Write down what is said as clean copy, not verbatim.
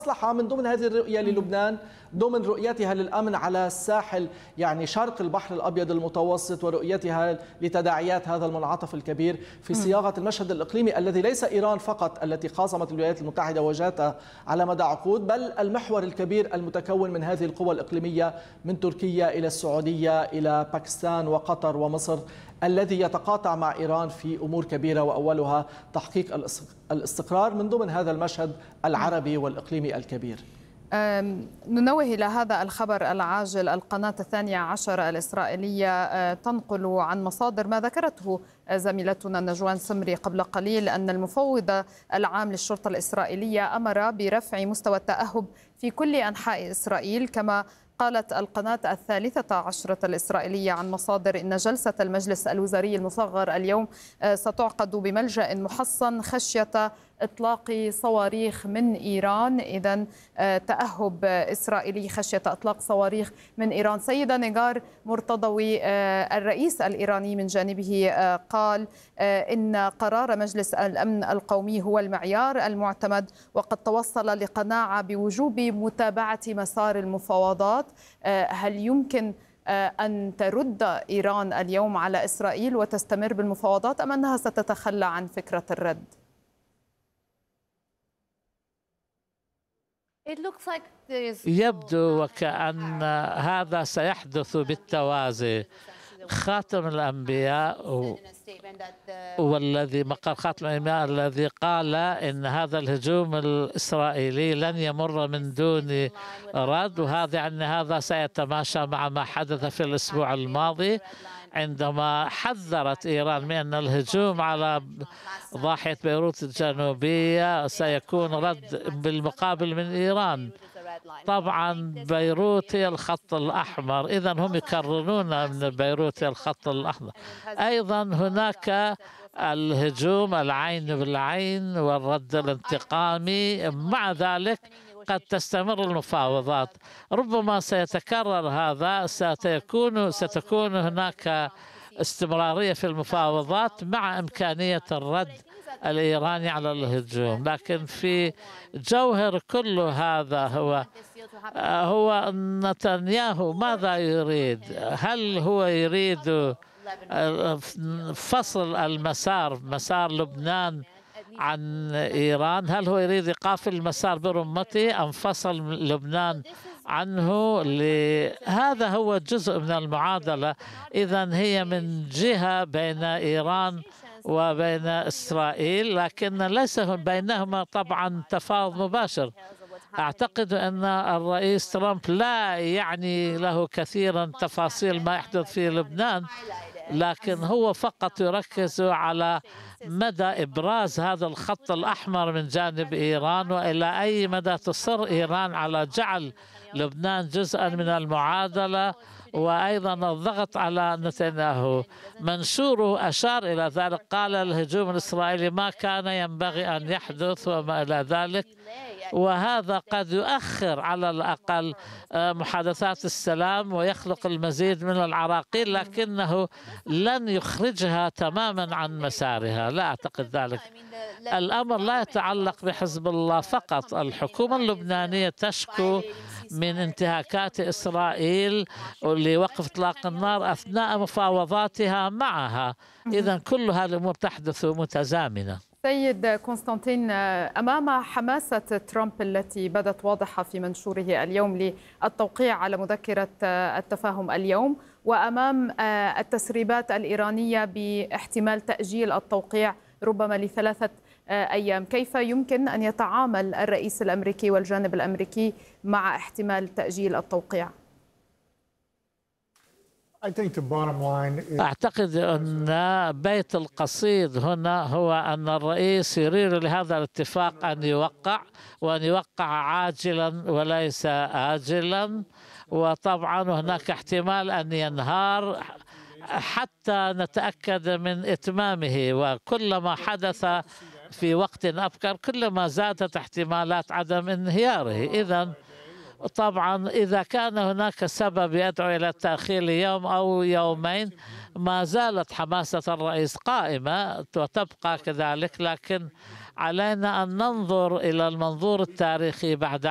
مصلحة من ضمن هذه الرؤية للبنان، ضمن رؤيتها للأمن على الساحل يعني شرق البحر الأبيض المتوسط، ورؤيتها لتداعيات هذا المنعطف الكبير في صياغة المشهد الإقليمي الذي ليس إيران فقط التي خاصمت الولايات المتحدة وواجهتها على مدى عقود، بل المحور الكبير المتكون من هذه القوى الإقليمية من تركيا إلى السعودية إلى باكستان وقطر ومصر، الذي يتقاطع مع إيران في أمور كبيرة، وأولها تحقيق الاستقرار من ضمن هذا المشهد العربي والإقليمي الكبير. ننوه إلى هذا الخبر العاجل. القناة 12 الإسرائيلية تنقل عن مصادر ما ذكرته زميلتنا نجوان سمري قبل قليل أن المفوض العام للشرطة الإسرائيلية أمر برفع مستوى التأهب في كل أنحاء إسرائيل. كما قالت القناة 13 الإسرائيلية عن مصادر إن جلسة المجلس الوزاري المصغر اليوم ستعقد بملجأ محصن خشية إطلاق صواريخ من إيران. إذن تأهب إسرائيلي خشية إطلاق صواريخ من إيران. سيدة نيغار مرتضوي، الرئيس الإيراني من جانبه قال إن قرار مجلس الأمن القومي هو المعيار المعتمد، وقد توصل لقناعة بوجوب متابعة مسار المفاوضات. هل يمكن أن ترد إيران اليوم على إسرائيل وتستمر بالمفاوضات، أم أنها ستتخلى عن فكرة الرد؟ يبدو وكأن هذا سيحدث بالتوازي. خاتم الأنبياء والذي مقر خاتم الأنبياء الذي قال إن هذا الهجوم الإسرائيلي لن يمر من دون رد، وهذا يعني هذا سيتماشى مع ما حدث في الأسبوع الماضي عندما حذرت إيران من أن الهجوم على ضاحية بيروت الجنوبية سيكون رد بالمقابل من إيران. طبعا بيروت هي الخط الأحمر، إذن هم يكررون من بيروت هي الخط الأحمر. أيضا هناك الهجوم العين بالعين والرد الانتقامي. مع ذلك قد تستمر المفاوضات، ربما سيتكرر هذا، ستكون هناك استمرارية في المفاوضات مع إمكانية الرد الإيراني على الهجوم. لكن في جوهر كل هذا هو نتنياهو ماذا يريد؟ هل هو يريد فصل مسار لبنان عن إيران؟ هل هو يريد إيقاف المسار برمته أم فصل لبنان عنه؟ هذا هو جزء من المعادلة. إذن هي من جهة بين إيران وبين إسرائيل، لكن ليس بينهما طبعا تفاوض مباشر. أعتقد أن الرئيس ترامب لا يعني له كثيرا تفاصيل ما يحدث في لبنان، لكن هو فقط يركز على مدى إبراز هذا الخط الأحمر من جانب إيران، وإلى أي مدى تصر إيران على جعل لبنان جزءا من المعادلة، وأيضا الضغط على نتنياهو. منشوره أشار إلى ذلك، قال الهجوم الإسرائيلي ما كان ينبغي أن يحدث وما إلى ذلك، وهذا قد يؤخر على الأقل محادثات السلام ويخلق المزيد من العراقيل، لكنه لن يخرجها تماما عن مسارها، لا أعتقد ذلك. الأمر لا يتعلق بحزب الله فقط. الحكومة اللبنانية تشكو من انتهاكات إسرائيل لوقف إطلاق النار أثناء مفاوضاتها معها. إذن كل هذه الأمور تحدث متزامنة. سيد كونستانتين، أمام حماسة ترامب التي بدت واضحة في منشوره اليوم للتوقيع على مذكرة التفاهم اليوم، وأمام التسريبات الإيرانية باحتمال تأجيل التوقيع ربما ل3 أيام، كيف يمكن أن يتعامل الرئيس الأمريكي والجانب الأمريكي مع احتمال تأجيل التوقيع؟ أعتقد أن بيت القصيد هنا هو أن الرئيس يريد لهذا الاتفاق أن يوقع، وأن يوقع عاجلا وليس آجلا، وطبعا هناك احتمال أن ينهار حتى نتأكد من إتمامه، وكلما حدث في وقت أبكر كلما زادت احتمالات عدم انهياره. إذن طبعا إذا كان هناك سبب يدعو إلى تأخير يوم أو يومين، ما زالت حماسة الرئيس قائمة وتبقى كذلك، لكن علينا أن ننظر إلى المنظور التاريخي بعد